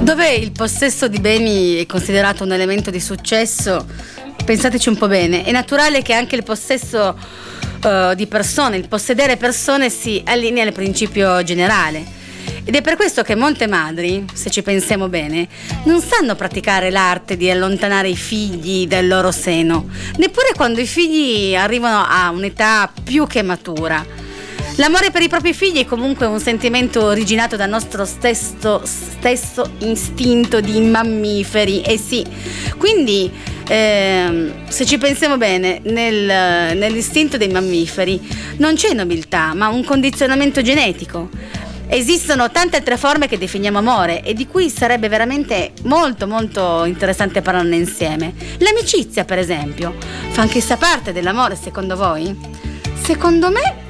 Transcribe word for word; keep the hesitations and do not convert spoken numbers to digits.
Dove il possesso di beni è considerato un elemento di successo, pensateci un po' bene, è naturale che anche il possesso uh, di persone, il possedere persone si allinei al principio generale. Ed è per questo che molte madri, se ci pensiamo bene, non sanno praticare l'arte di allontanare i figli dal loro seno, neppure quando i figli arrivano a un'età più che matura. L'amore per i propri figli è comunque un sentimento originato dal nostro stesso, stesso istinto di mammiferi, e eh sì, quindi ehm, se ci pensiamo bene, nel, nell'istinto dei mammiferi non c'è nobiltà, ma un condizionamento genetico. Esistono tante altre forme che definiamo amore e di cui sarebbe veramente molto molto interessante parlarne insieme. L'amicizia, per esempio, fa anche essa parte dell'amore, secondo voi? Secondo me